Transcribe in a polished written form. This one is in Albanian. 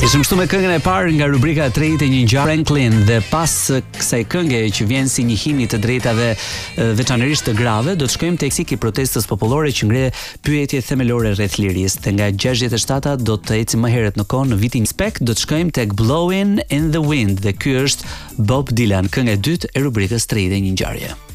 Ishim këtu me këngën e parë nga rubrika e tretë e një ngjarje Franklin dhe pas kësaj kënge që vjen si një himn i të drejtave veçanërisht të grave, do të shkojmë tek siki protestës popullore që ngre pyetje themelore rreth lirisë. Te nga 67-ta do të ecim më herët në kohë në vitin spek, do të shkojmë tek Blowing in the Wind dhe ky është Bob Dylan, kënga e dytë e rubrikës tretë e një ngjarje.